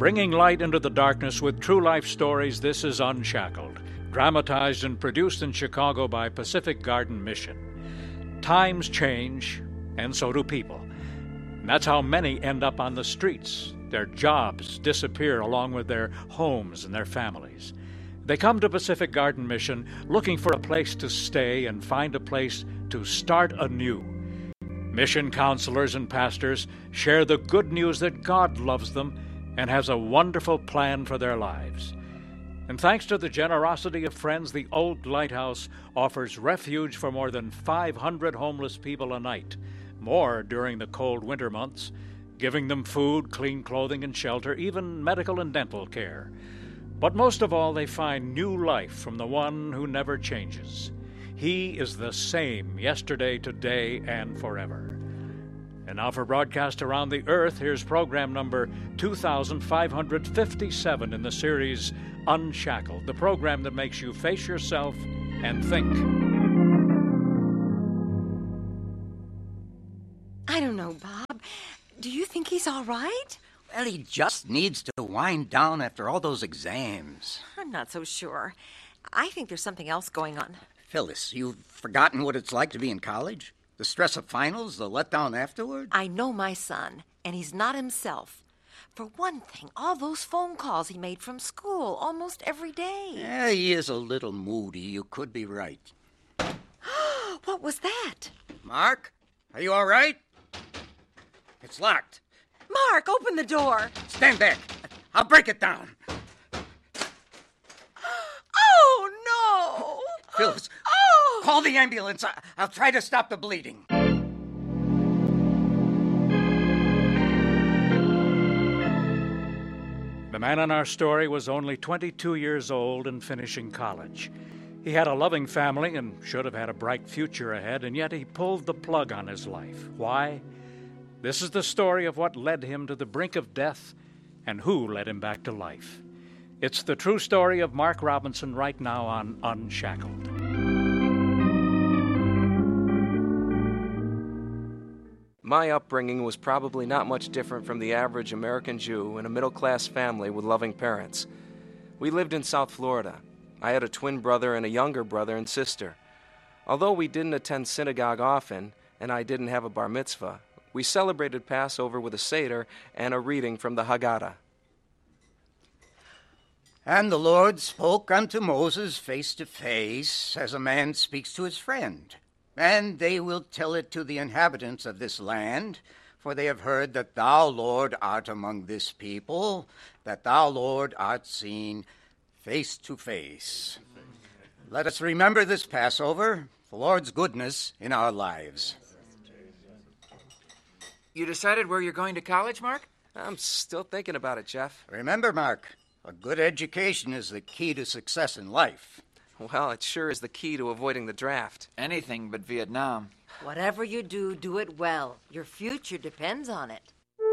Bringing light into the darkness with true life stories, this is Unshackled, dramatized and produced in Chicago by Pacific Garden Mission. Times change, and so do people. And that's how many end up on the streets. Their jobs disappear along with their homes and their families. They come to Pacific Garden Mission looking for a place to stay and find a place to start anew. Mission counselors and pastors share the good news that God loves them and has a wonderful plan for their lives. And thanks to the generosity of friends, the Old Lighthouse offers refuge for more than 500 homeless people a night, more during the cold winter months, giving them food, clean clothing and shelter, even medical and dental care. But most of all, they find new life from the one who never changes. He is the same yesterday, today, and forever. And now for broadcast around the earth, here's program number 2557 in the series Unshackled, the program that makes you face yourself and think. I don't know, Bob. Do you think he's all right? Well, he just needs to wind down after all those exams. I'm not so sure. I think there's something else going on. Phyllis, you've forgotten what it's like to be in college? The stress of finals, the letdown afterward? I know my son, and he's not himself. For one thing, all those phone calls he made from school almost every day. Yeah, he is a little moody. You could be right. What was that? Mark, are you all right? It's locked. Mark, open the door. Stand back. I'll break it down. Oh, no. Phyllis, call the ambulance. I'll try to stop the bleeding. The man in our story was only 22 years old and finishing college. He had a loving family and should have had a bright future ahead, and yet he pulled the plug on his life. Why? This is the story of what led him to the brink of death and who led him back to life. It's the true story of Mark Robinson right now on Unshackled. My upbringing was probably not much different from the average American Jew in a middle-class family with loving parents. We lived in South Florida. I had a twin brother and a younger brother and sister. Although we didn't attend synagogue often, and I didn't have a bar mitzvah, we celebrated Passover with a Seder and a reading from the Haggadah. And the Lord spoke unto Moses face to face, as a man speaks to his friend. And they will tell it to the inhabitants of this land, for they have heard that thou, Lord, art among this people, that thou, Lord, art seen face to face. Let us remember this Passover, the Lord's goodness in our lives. You decided where you're going to college, Mark? I'm still thinking about it, Jeff. Remember, Mark, a good education is the key to success in life. Well, it sure is the key to avoiding the draft. Anything but Vietnam. Whatever you do, do it well. Your future depends on it.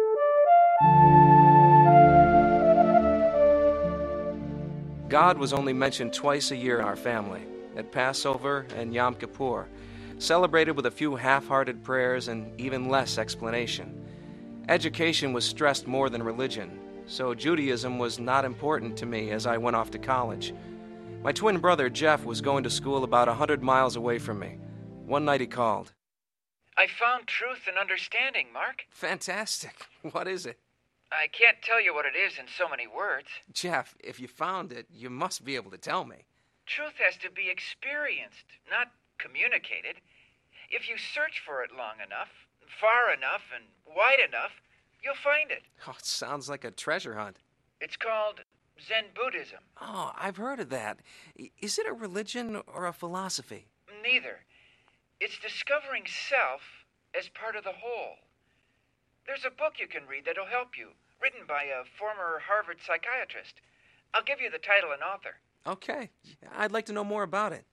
God was only mentioned twice a year in our family, at Passover and Yom Kippur, celebrated with a few half-hearted prayers and even less explanation. Education was stressed more than religion, so Judaism was not important to me as I went off to college. My twin brother, Jeff, was going to school about 100 miles away from me. One night he called. I found truth and understanding, Mark. Fantastic. What is it? I can't tell you what it is in so many words. Jeff, if you found it, you must be able to tell me. Truth has to be experienced, not communicated. If you search for it long enough, far enough, and wide enough, you'll find it. Oh, it sounds like a treasure hunt. It's called Zen Buddhism. Oh, I've heard of that. Is it a religion or a philosophy? Neither. It's discovering self as part of the whole. There's a book you can read that'll help you, written by a former Harvard psychiatrist. I'll give you the title and author. Okay. I'd like to know more about it.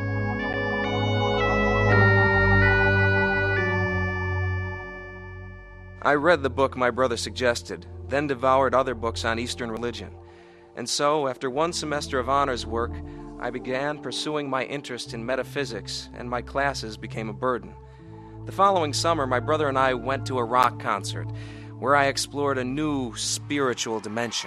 I read the book my brother suggested, then devoured other books on Eastern religion. And so, after one semester of honors work, I began pursuing my interest in metaphysics, and my classes became a burden. The following summer, my brother and I went to a rock concert. where I explored a new spiritual dimension.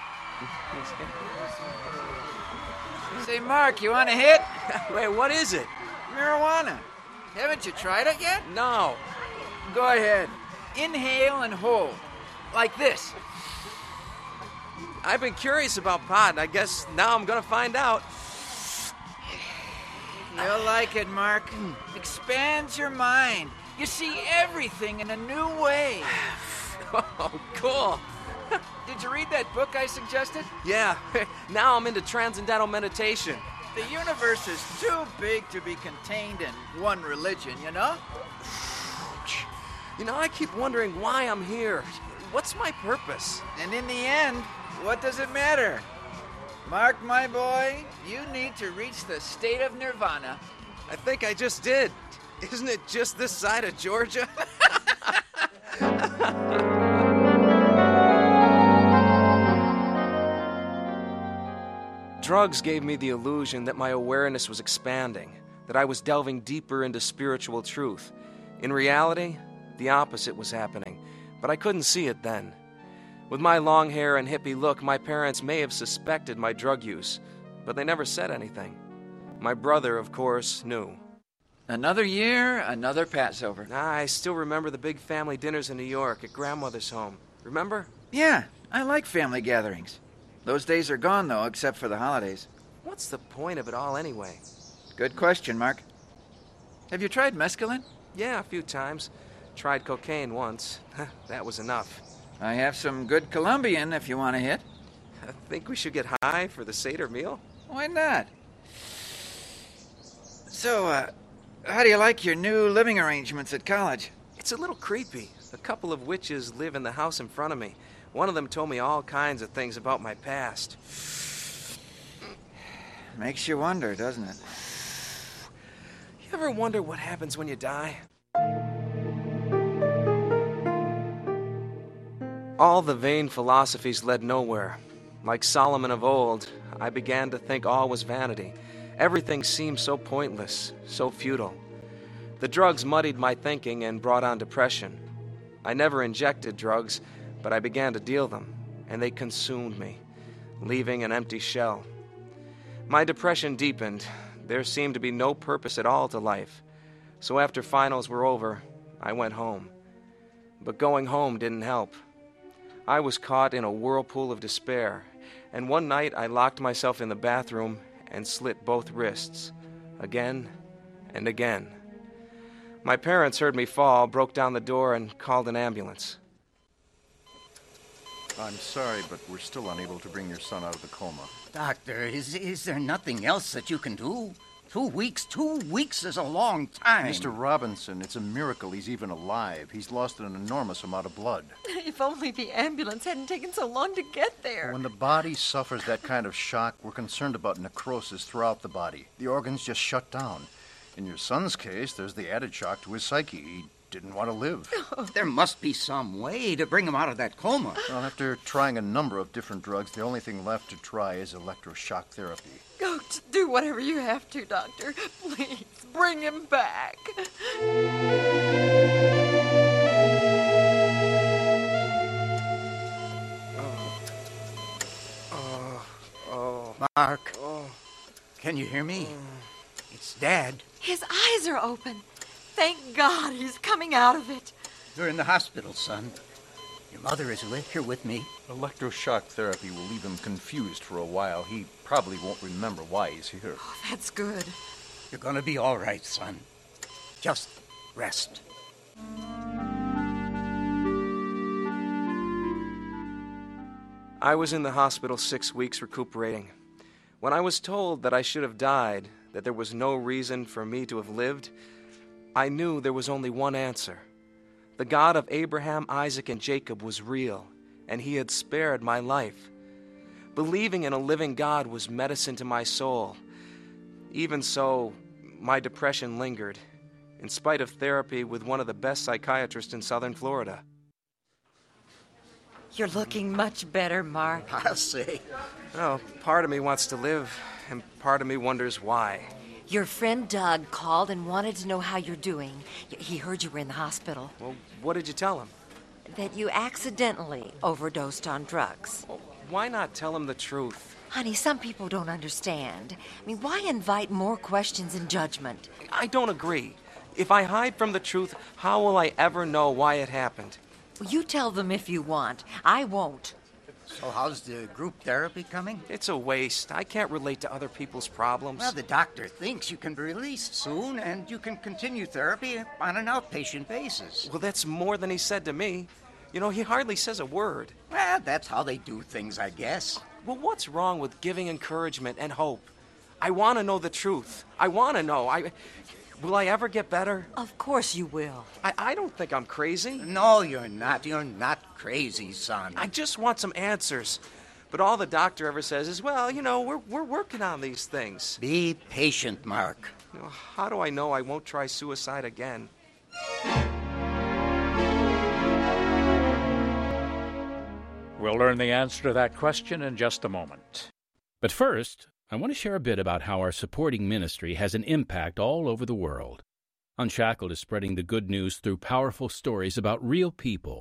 Say, Mark, you want a hit? Wait, what is it? Marijuana. Haven't you tried it yet? No. Go ahead. Inhale and hold. Like this. I've been curious about pot. I guess now I'm gonna find out. You'll like it, Mark. Expands your mind. You see everything in a new way. Oh, cool. Did you read that book I suggested? Yeah, now I'm into transcendental meditation. The universe is too big to be contained in one religion, you know? You know, I keep wondering why I'm here. What's my purpose? And in the end, what does it matter? Mark, my boy, you need to reach the state of nirvana. I think I just did. Isn't it just this side of Georgia? Drugs gave me the illusion that my awareness was expanding, that I was delving deeper into spiritual truth. In reality, the opposite was happening, but I couldn't see it then. With my long hair and hippie look, my parents may have suspected my drug use, but they never said anything. My brother, of course, knew. Another year, another Passover. I still remember the big family dinners in New York at grandmother's home. Remember? Yeah, I like family gatherings. Those days are gone, though, except for the holidays. What's the point of it all anyway? Good question, Mark. Have you tried mescaline? Yeah, a few times. Tried cocaine once. That was enough. I have some good Colombian if you want a hit. I think we should get high for the Seder meal. Why not? So, how do you like your new living arrangements at college? It's a little creepy. A couple of witches live in the house in front of me. One of them told me all kinds of things about my past. Makes you wonder, doesn't it? You ever wonder what happens when you die? All the vain philosophies led nowhere. Like Solomon of old, I began to think all was vanity. Everything seemed so pointless, so futile. The drugs muddied my thinking and brought on depression. I never injected drugs, but I began to deal them, and they consumed me, leaving an empty shell. My depression deepened. There seemed to be no purpose at all to life. So after finals were over, I went home. But going home didn't help. I was caught in a whirlpool of despair, and one night I locked myself in the bathroom and slit both wrists, again and again. My parents heard me fall, broke down the door, and called an ambulance. I'm sorry, but we're still unable to bring your son out of the coma. Doctor, is there nothing else that you can do? 2 weeks? 2 weeks is a long time. Mr. Robinson, it's a miracle he's even alive. He's lost an enormous amount of blood. If only the ambulance hadn't taken so long to get there. When the body suffers that kind of shock, we're concerned about necrosis throughout the body. The organs just shut down. In your son's case, there's the added shock to his psyche. He didn't want to live. There must be some way to bring him out of that coma. Well, after trying a number of different drugs, the only thing left to try is electroshock therapy. Go to do whatever you have to, Doctor. Please, bring him back. Mark, can you hear me? It's Dad. His eyes are open. Thank God he's coming out of it. You're in the hospital, son. Your mother is here with me. Electroshock therapy will leave him confused for a while. He probably won't remember why he's here. Oh, that's good. You're gonna be all right, son. Just rest. I was in the hospital 6 weeks recuperating. When I was told that I should have died, that there was no reason for me to have lived, I knew there was only one answer. The God of Abraham, Isaac, and Jacob was real, and he had spared my life. Believing in a living God was medicine to my soul. Even so, my depression lingered, in spite of therapy with one of the best psychiatrists in southern Florida. You're looking much better, Mark. I'll say. Well, part of me wants to live, and part of me wonders why. Your friend Doug called and wanted to know how you're doing. He heard you were in the hospital. Well, what did you tell him? that you accidentally overdosed on drugs. Why not tell him the truth? Honey, some people don't understand. I mean, why invite more questions and judgment? I don't agree. If I hide from the truth, how will I ever know why it happened? You tell them if you want. I won't. So how's the group therapy coming? It's a waste. I can't relate to other people's problems. Well, the doctor thinks you can be released soon, and you can continue therapy on an outpatient basis. Well, that's more than he said to me. You know, he hardly says a word. Well, that's how they do things, I guess. Well, what's wrong with giving encouragement and hope? I want to know the truth. I want to know. Will I ever get better? Of course you will. I don't think I'm crazy. No, you're not. You're not crazy, son. I just want some answers. But all the doctor ever says is, well, you know, we're working on these things. Be patient, Mark. You know, how do I know I won't try suicide again? We'll learn the answer to that question in just a moment. But first, I want to share a bit about how our supporting ministry has an impact all over the world. Unshackled is spreading the good news through powerful stories about real people